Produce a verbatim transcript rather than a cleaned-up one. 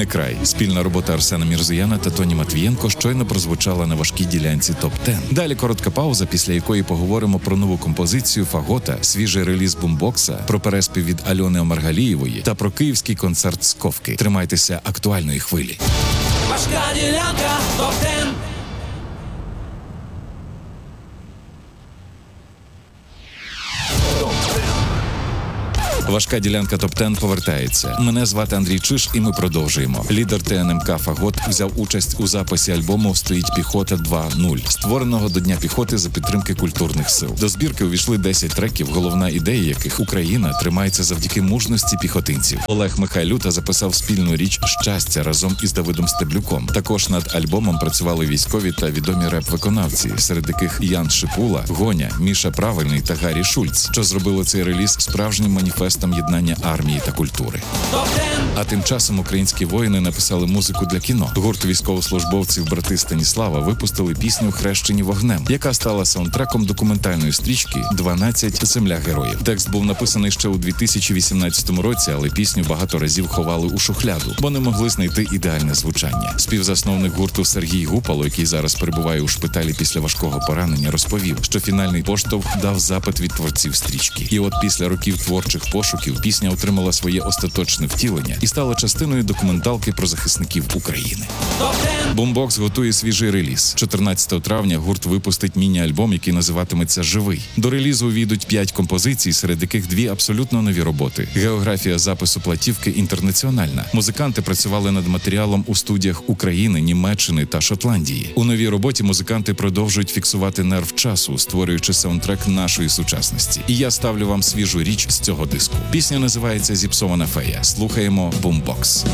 «Незнаний край». Спільна робота Арсена Мірзояна та Тоні Матвієнко щойно прозвучала на важкій ділянці топ десять. Далі коротка пауза, після якої поговоримо про нову композицію «Фагота», свіжий реліз бумбокса, про переспів від Альони Омаргалієвої та про київський концерт «Сковки». Тримайтеся актуальної хвилі. Важка ділянка топ десять. Важка ділянка топ десять повертається. Мене звати Андрій Чиш, і ми продовжуємо. Лідер Т Н М К «Фагот» взяв участь у записі альбому «Стоїть піхота два нуль», створеного до Дня піхоти за підтримки культурних сил. До збірки увійшли десять треків, головна ідея яких Україна тримається завдяки мужності піхотинців. Олег Михайлюта записав спільну річ «Щастя» разом із Давидом Стеблюком. Також над альбомом працювали військові та відомі реп-виконавці, серед яких Ян Шипула, Гоня, Міша Правильний та Гаррі Шульц, що зробило цей реліз справжнім маніфестом єднання армії та культури. А тим часом українські воїни написали музику для кіно. Гурт військовослужбовців брати Станіслава випустили пісню «Хрещені вогнем», яка стала саундтреком документальної стрічки «дванадцять. Земля героїв». Текст був написаний ще у дві тисячі вісімнадцятому році, але пісню багато разів ховали у шухляду, бо не могли знайти ідеальне звучання. Співзасновник гурту Сергій Гупало, який зараз перебуває у шпиталі після важкого поранення, розповів, що фінальний поштовх дав запит від творців стрічки. І от після років творчих пошуків пісня отримала своє остаточне втілення і стала частиною документалки про захисників України. Бумбокс готує свіжий реліз. чотирнадцятого травня гурт випустить міні-альбом, який називатиметься «Живий». До релізу увійдуть п'ять композицій, серед яких дві абсолютно нові роботи. Географія запису платівки інтернаціональна. Музиканти працювали над матеріалом у студіях України, Німеччини та Шотландії. У новій роботі музиканти продовжують фіксувати нерв часу, створюючи саундтрек нашої сучасності. І я ставлю вам свіжу річ з цього диску. Пісня називається «Зіпсована фея». Слухаємо «Бумбокс».